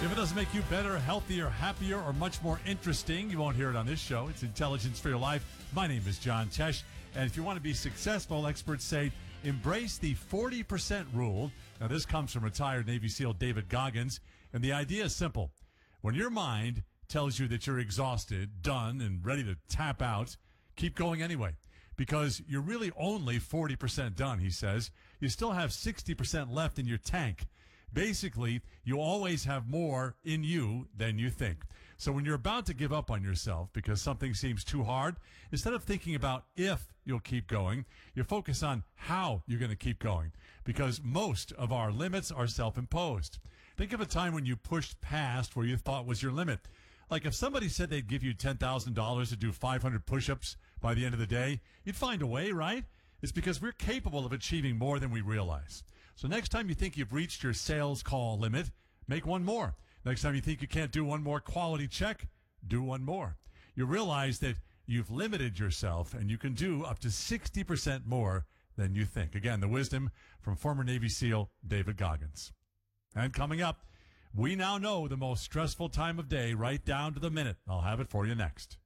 If it doesn't make you better, healthier, happier, or much more interesting, you won't hear it on this show. It's Intelligence for Your Life. My name is John Tesh. And if you want to be successful, experts say embrace the 40% rule. Now, this comes from retired Navy SEAL David Goggins. And the idea is simple. When your mind tells you that you're exhausted, done, and ready to tap out, keep going anyway. Because you're really only 40% done, he says. You still have 60% left in your tank. Basically, you always have more in you than you think. So when you're about to give up on yourself because something seems too hard, instead of thinking about if you'll keep going, you focus on how you're going to keep going. Because most of our limits are self-imposed. Think of a time when you pushed past where you thought was your limit. Like if somebody said they'd give you $10,000 to do 500 push-ups by the end of the day, you'd find a way, right? It's because we're capable of achieving more than we realize. So next time you think you've reached your sales call limit, make one more. Next time you think you can't do one more quality check, do one more. You realize that you've limited yourself and you can do up to 60% more than you think. Again, the wisdom from former Navy SEAL David Goggins. And coming up, we now know the most stressful time of day right down to the minute. I'll have it for you next.